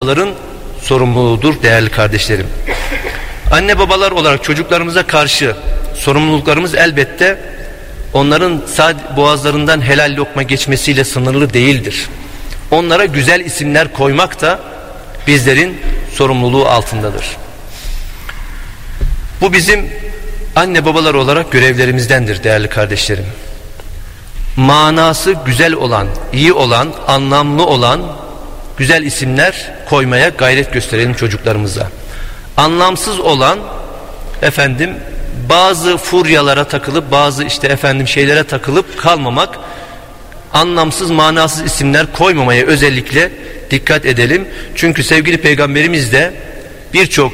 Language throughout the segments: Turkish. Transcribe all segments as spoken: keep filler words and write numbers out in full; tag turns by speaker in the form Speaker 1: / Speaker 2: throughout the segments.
Speaker 1: babaların sorumluluğudur değerli kardeşlerim. Anne babalar olarak çocuklarımıza karşı sorumluluklarımız elbette onların sadece boğazlarından helal lokma geçmesiyle sınırlı değildir. Onlara güzel isimler koymak da bizlerin sorumluluğu altındadır. Bu bizim anne babalar olarak görevlerimizdendir değerli kardeşlerim. Manası güzel olan, iyi olan, anlamlı olan güzel isimler koymaya gayret gösterelim çocuklarımıza. Anlamsız olan efendim bazı furyalara takılıp bazı işte efendim şeylere takılıp kalmamak, anlamsız manasız isimler koymamaya özellikle dikkat edelim. Çünkü sevgili Peygamberimiz de birçok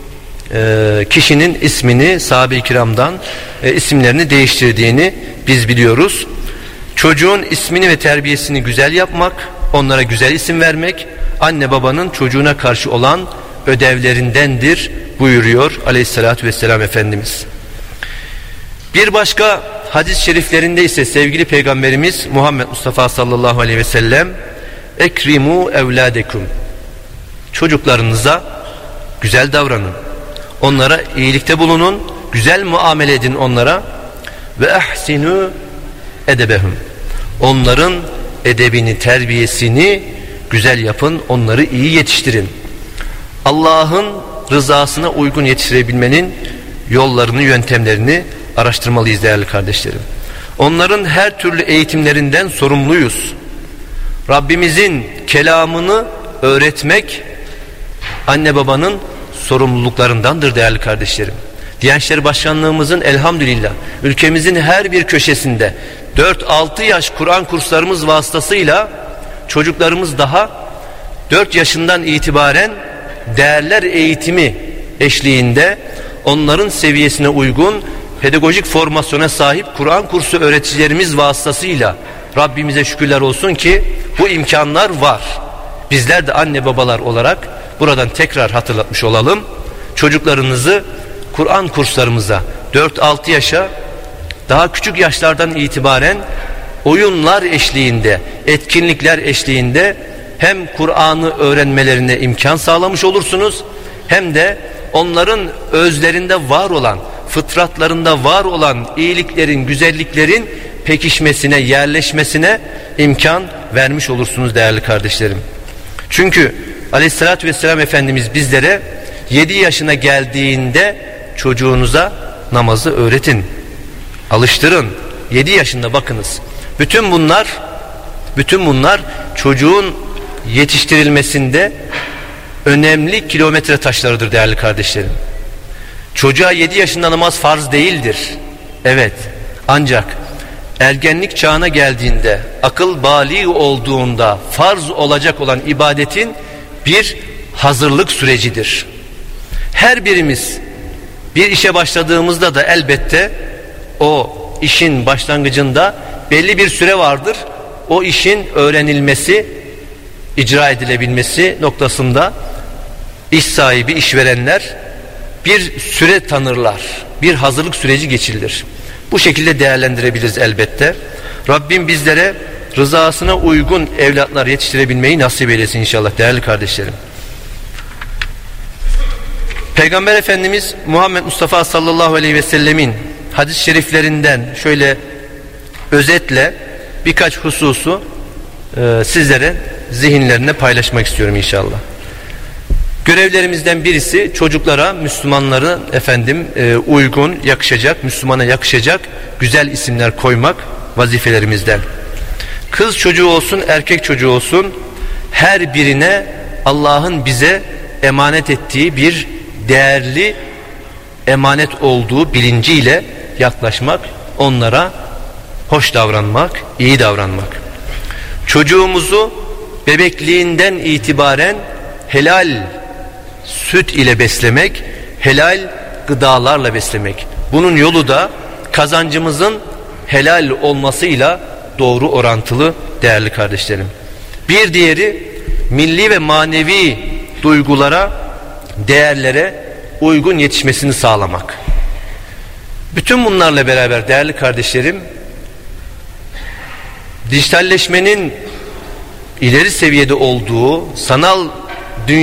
Speaker 1: e, kişinin ismini sahabe-i kiramdan e, isimlerini değiştirdiğini biz biliyoruz. Çocuğun ismini ve terbiyesini güzel yapmak, onlara güzel isim vermek anne babanın çocuğuna karşı olan ödevlerindendir buyuruyor aleyhissalatü vesselam Efendimiz. Bir başka hadis-i şeriflerinde ise sevgili Peygamberimiz Muhammed Mustafa sallallahu aleyhi ve sellem ekrimu evladekum, çocuklarınıza güzel davranın, onlara iyilikte bulunun, güzel muamele edin onlara, ve ahsinu edebehum, onların edebini, terbiyesini güzel yapın, onları iyi yetiştirin. Allah'ın rızasına uygun yetiştirebilmenin yollarını, yöntemlerini araştırmalıyız değerli kardeşlerim. Onların her türlü eğitimlerinden sorumluyuz. Rabbimizin kelamını öğretmek anne babanın sorumluluklarındandır değerli kardeşlerim. Diyanet İşleri Başkanlığımızın elhamdülillah ülkemizin her bir köşesinde dört altı yaş Kur'an kurslarımız vasıtasıyla çocuklarımız daha dört yaşından itibaren değerler eğitimi eşliğinde onların seviyesine uygun pedagojik formasyona sahip Kur'an kursu öğreticilerimiz vasıtasıyla Rabbimize şükürler olsun ki bu imkanlar var. Bizler de anne babalar olarak buradan tekrar hatırlatmış olalım. Çocuklarınızı Kur'an kurslarımıza dört altı yaşa, daha küçük yaşlardan itibaren oyunlar eşliğinde, etkinlikler eşliğinde hem Kur'an'ı öğrenmelerine imkan sağlamış olursunuz, hem de onların özlerinde var olan, fıtratlarında var olan iyiliklerin, güzelliklerin pekişmesine, yerleşmesine imkan vermiş olursunuz değerli kardeşlerim. Çünkü aleyhissalatü vesselam Efendimiz bizlere yedi yaşına geldiğinde çocuğunuza namazı öğretin, alıştırın. yedi yaşında bakınız. Bütün bunlar bütün bunlar çocuğun yetiştirilmesinde önemli kilometre taşlarıdır değerli kardeşlerim. Çocuğa yedi yaşında namaz farz değildir. Evet. Ancak ergenlik çağına geldiğinde, akıl bâlig olduğunda farz olacak olan ibadetin bir hazırlık sürecidir. Her birimiz bir işe başladığımızda da elbette o işin başlangıcında belli bir süre vardır. O işin öğrenilmesi, icra edilebilmesi noktasında iş sahibi, işverenler bir süre tanırlar. Bir hazırlık süreci geçirilir. Bu şekilde değerlendirebiliriz elbette. Rabbim bizlere rızasına uygun evlatlar yetiştirebilmeyi nasip eylesin inşallah değerli kardeşlerim. Peygamber Efendimiz Muhammed Mustafa sallallahu aleyhi ve sellemin hadis-i şeriflerinden şöyle özetle birkaç hususu e, sizlere zihinlerine paylaşmak istiyorum inşallah. Görevlerimizden birisi çocuklara Müslümanların efendim e, uygun, yakışacak, Müslümana yakışacak güzel isimler koymak vazifelerimizden. Kız çocuğu olsun, erkek çocuğu olsun, her birine Allah'ın bize emanet ettiği bir değerli emanet olduğu bilinciyle yaklaşmak, onlara hoş davranmak, iyi davranmak. Çocuğumuzu bebekliğinden itibaren helal süt ile beslemek, helal gıdalarla beslemek. Bunun yolu da kazancımızın helal olmasıyla doğru orantılı değerli kardeşlerim. Bir diğeri milli ve manevi duygulara, değerlere uygun yetişmesini sağlamak. Bütün bunlarla beraber değerli kardeşlerim, dijitalleşmenin ileri seviyede olduğu, sanal